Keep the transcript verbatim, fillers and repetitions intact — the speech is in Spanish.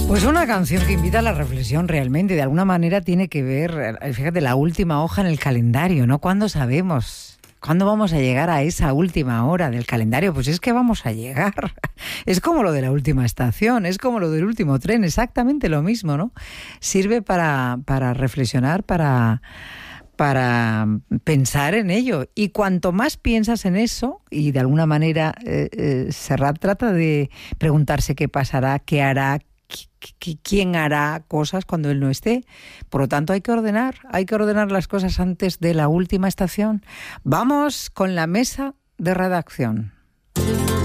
Pues una canción que invita a la reflexión realmente, de alguna manera tiene que ver, fíjate, la última hoja en el calendario, ¿no? ¿Cuándo sabemos? ¿Cuándo vamos a llegar a esa última hora del calendario? Pues es que vamos a llegar. Es como lo de la última estación, es como lo del último tren, exactamente lo mismo, ¿no? Sirve para, para reflexionar, para... para pensar en ello. Y cuanto más piensas en eso, y de alguna manera eh, eh, Serrat trata de preguntarse qué pasará, qué hará, quién hará cosas cuando él no esté. Por lo tanto, hay que ordenar, hay que ordenar las cosas antes de la última estación. Vamos con la mesa de redacción.